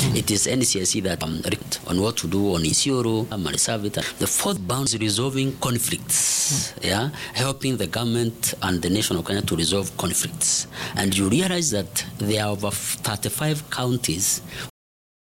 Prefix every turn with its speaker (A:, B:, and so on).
A: It is NCIC that on what to do on Isiolo, Marsabit. The fourth bound is resolving conflicts, helping the government and the nation of Kenya to resolve conflicts. And you realize that there are over 35 counties